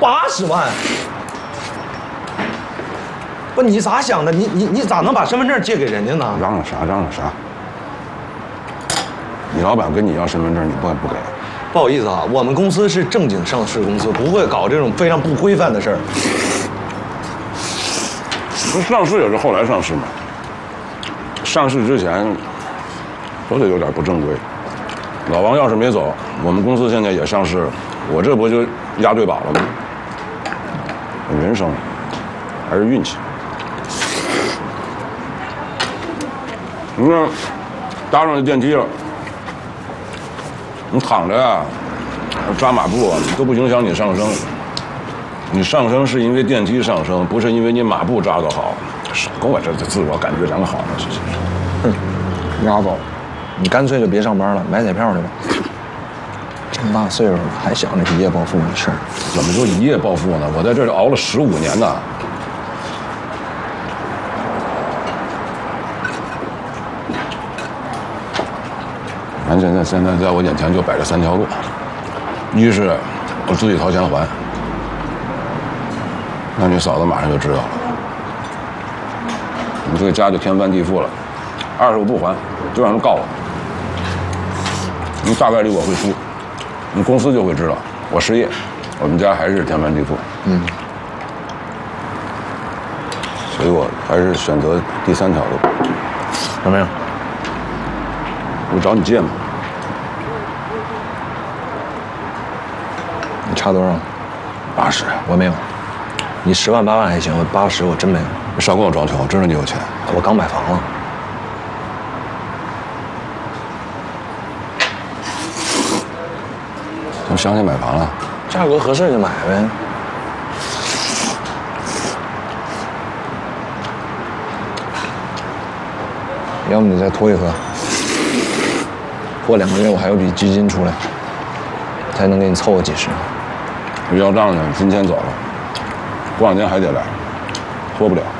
80万。不，你咋想的？你咋能把身份证借给人家呢？ 嚷嚷啥？嚷嚷啥？你老板跟你要身份证，你不给？ 不好意思啊，我们公司是正经上市公司，不会搞这种非常不规范的事儿。 不上市也是后来上市嘛。上市之前都得有点不正规。老王要是没走，我们公司现在也上市了，我这不就押对把了吗？人生还是运气。你看，搭上电梯了。你躺着呀，抓马步都不影响你上升。你上升是因为电梯上升，不是因为你马步抓得好。少跟我这自我感觉良好呢， 哼，拉倒，你干脆就别上班了，买彩票去吧。这么大岁数了，还想着一夜暴富的事儿？ 怎么就一夜暴富呢？我在这儿熬了15年呢。咱现在在我眼前就摆着3条路，一是我自己掏钱还，那你嫂子马上就知道了，你这个家就天翻地覆了；二是我不还，就让人告我，你大概率我会输，你公司就会知道我失业，我们家还是天翻地覆。所以我还是选择第3条路。 有没有？ 我找你借嘛。 你差多少？80，我没有。你10万8万还行，我80我真没有。 你少跟我装穷，我知道你有钱。 我刚买房了。 怎么想起买房了？ 价格合适就买呗。要么你再拖一拖。过2个月我还有笔基金出来，才能给你凑个几十。 要账呢，今天走了，过2天还得来，拖不了。